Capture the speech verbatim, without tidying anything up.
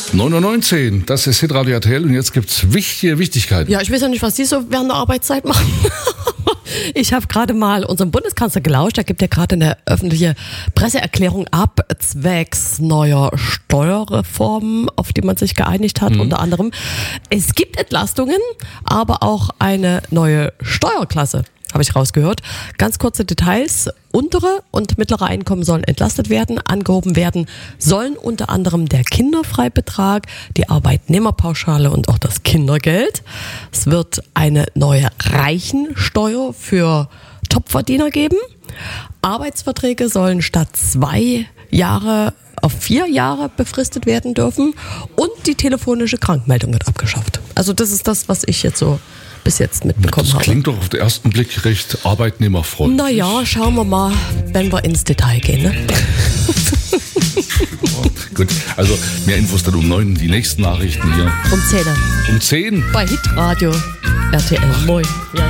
neun Uhr neunzehn, das ist Hitradio R T L und jetzt gibt's wichtige Wichtigkeiten. Ja, ich weiß ja nicht, was Sie so während der Arbeitszeit machen. Ich habe gerade mal unserem Bundeskanzler gelauscht, der gibt ja gerade eine öffentliche Presseerklärung ab, zwecks neuer Steuerreformen, auf die man sich geeinigt hat, mhm. unter anderem. Es gibt Entlastungen, aber auch eine neue Steuerklasse, habe ich rausgehört. Ganz kurze Details. Untere und mittlere Einkommen sollen entlastet werden. Angehoben werden sollen unter anderem der Kinderfreibetrag, die Arbeitnehmerpauschale und auch das Kindergeld. Es wird eine neue Reichensteuer für Topverdiener geben. Arbeitsverträge sollen statt zwei Jahre auf vier Jahre befristet werden dürfen. Und die telefonische Krankmeldung wird abgeschafft. Also das ist das, was ich jetzt so bis jetzt mitbekommen habe. Das klingt doch auf den ersten Blick recht arbeitnehmerfreundlich. Naja, schauen wir mal, wenn wir ins Detail gehen. Ne? Gut, also mehr Infos dann um neun, die nächsten Nachrichten hier. Um zehn. Um zehn? Bei Hitradio R T L. Moin. Ja.